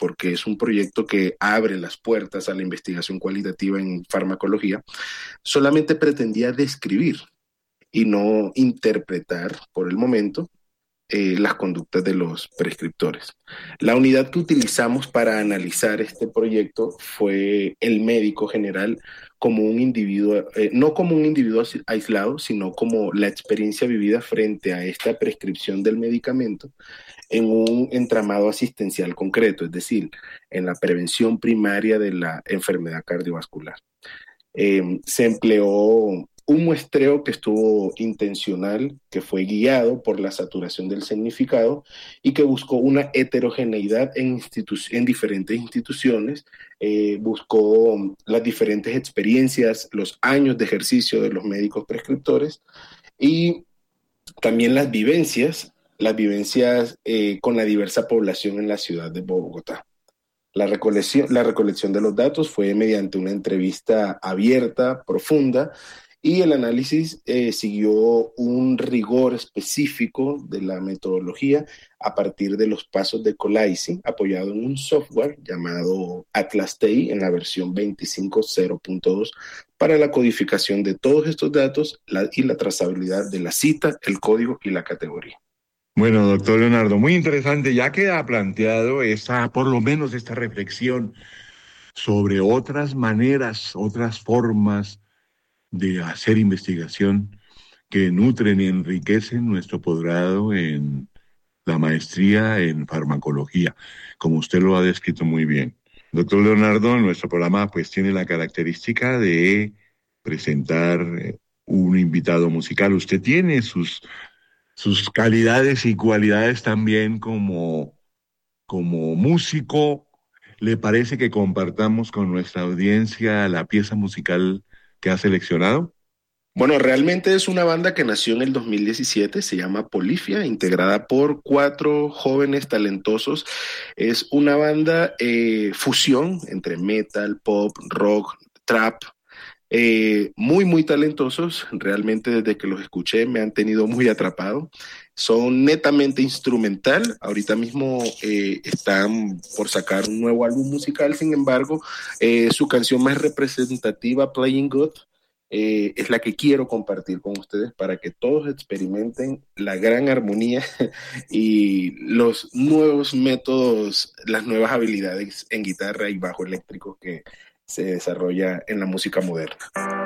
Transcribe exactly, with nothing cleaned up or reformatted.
porque es un proyecto que abre las puertas a la investigación cualitativa en farmacología, solamente pretendía describir y no interpretar por el momento eh, las conductas de los prescriptores. La unidad que utilizamos para analizar este proyecto fue el médico general como un individuo, eh, no como un individuo aislado, sino como la experiencia vivida frente a esta prescripción del medicamento en un entramado asistencial concreto, es decir, en la prevención primaria de la enfermedad cardiovascular. Eh, se empleó un muestreo que estuvo intencional, que fue guiado por la saturación del significado y que buscó una heterogeneidad en, institu- en diferentes instituciones, eh, buscó las diferentes experiencias, los años de ejercicio de los médicos prescriptores y también las vivencias, las vivencias eh, con la diversa población en la ciudad de Bogotá. La recolección, la recolección de los datos fue mediante una entrevista abierta, profunda, y el análisis eh, siguió un rigor específico de la metodología a partir de los pasos de Colaisi, apoyado en un software llamado Atlas T I en la versión veinticinco punto cero punto dos para la codificación de todos estos datos la, y la trazabilidad de la cita, el código y la categoría. Bueno, doctor Leonardo, muy interesante. Ya queda planteado esta, por lo menos esta reflexión sobre otras maneras, otras formas de hacer investigación que nutren y enriquecen nuestro posgrado en la maestría en farmacología, como usted lo ha descrito muy bien. Doctor Leonardo, nuestro programa pues tiene la característica de presentar eh, un invitado musical. Usted tiene sus sus calidades y cualidades también como, como músico. ¿Le parece que compartamos con nuestra audiencia la pieza musical que ha seleccionado? Bueno, realmente es una banda que nació en el dos mil diecisiete, se llama Polifia, integrada por cuatro jóvenes talentosos. Es una banda eh, fusión entre metal, pop, rock, trap, eh, muy, muy talentosos. Realmente desde que los escuché me han tenido muy atrapado. Son netamente instrumental. Ahorita mismo eh, están por sacar un nuevo álbum musical. Sin embargo, eh, su canción más representativa, Playing Good, eh, es la que quiero compartir con ustedes para que todos experimenten la gran armonía y los nuevos métodos, las nuevas habilidades en guitarra y bajo eléctrico que se desarrolla en la música moderna.